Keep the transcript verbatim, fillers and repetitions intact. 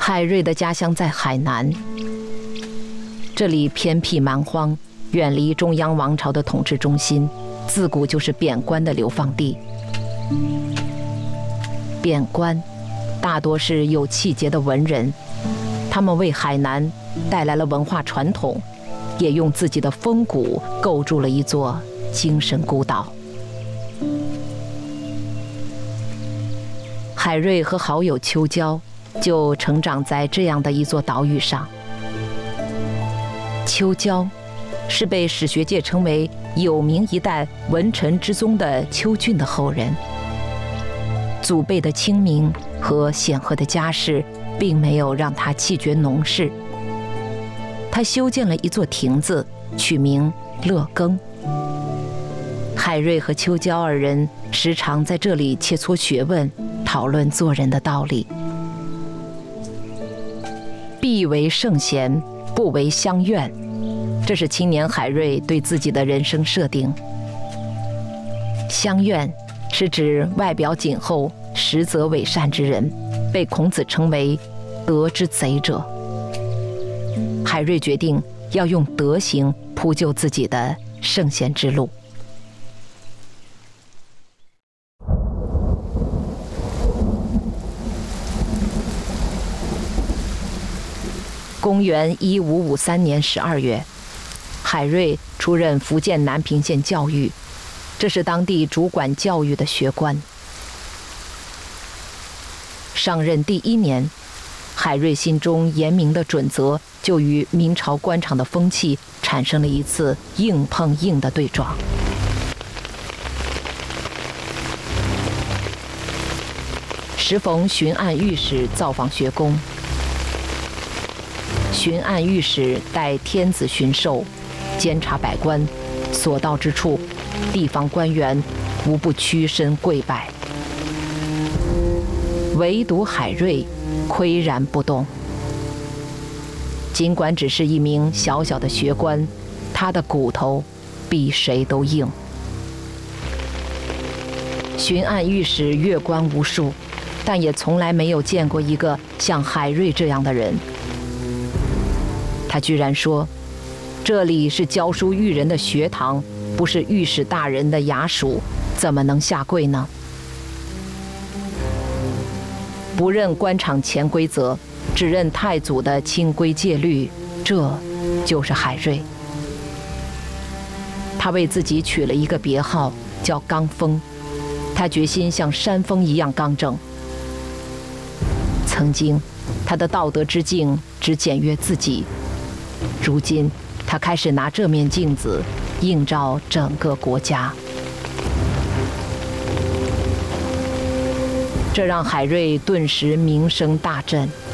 海瑞的家乡在海南，这里偏僻蛮荒，远离中央王朝的统治中心，自古就是贬官的流放地。贬官大多是有气节的文人，他们为海南带来了文化传统，也用自己的风骨构筑了一座精神孤岛。海瑞和好友秋娇就成长在这样的一座岛屿上。秋娇是被史学界称为有名一代文臣之宗的邱俊的后人。祖辈的清明和显赫的家世并没有让他气绝农事，他修建了一座亭子，取名乐耕。海瑞和秋娇二人时常在这里切磋学问，讨论做人的道理。必为圣贤，不为乡愿，这是青年海瑞对自己的人生设定。乡愿是指外表谨厚、实则伪善之人，被孔子称为德之贼者。海瑞决定要用德行铺就自己的圣贤之路。公元一五五三年十二月，海瑞出任福建南平县教育，这是当地主管教育的学官。上任第一年，海瑞心中严明的准则就与明朝官场的风气产生了一次硬碰硬的对撞。时逢巡按御史造访学宫，巡按御史带天子巡狩，监察百官，所到之处，地方官员无不屈身跪拜，唯独海瑞岿然不动。尽管只是一名小小的学官，他的骨头比谁都硬。巡按御史阅官无数，但也从来没有见过一个像海瑞这样的人。他居然说，这里是教书育人的学堂，不是御史大人的衙署，怎么能下跪呢？不认官场潜规则，只认太祖的清规戒律，这就是海瑞。他为自己取了一个别号，叫刚峰。他决心像山峰一样刚正。曾经，他的道德之镜只检阅自己，如今他开始拿这面镜子映照整个国家。这让海瑞顿时名声大振。